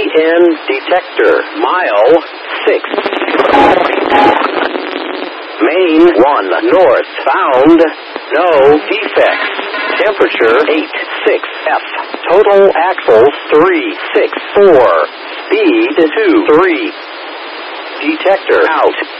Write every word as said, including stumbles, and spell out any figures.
N detector. Mile six. Main one north. Found no defects. Temperature eight six F. Total axles three six four. Speed two three. Detector out.